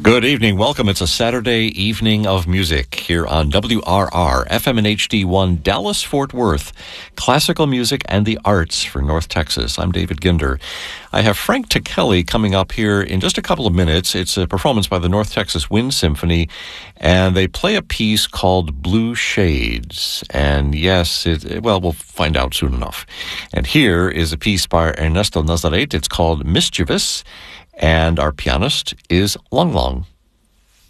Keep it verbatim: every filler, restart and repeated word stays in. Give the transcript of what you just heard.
Good evening. Welcome. It's a Saturday evening of music here on W R R, F M and H D one, Dallas-Fort Worth. Classical music and the arts for North Texas. I'm David Ginder. I have Frank Ticheli coming up here in just a couple of minutes. It's a performance by the North Texas Wind Symphony, and they play a piece called Blue Shades. And yes, it, well, we'll find out soon enough. And here is a piece by Ernesto Nazaret. It's called Mischievous. And our pianist is Long Long.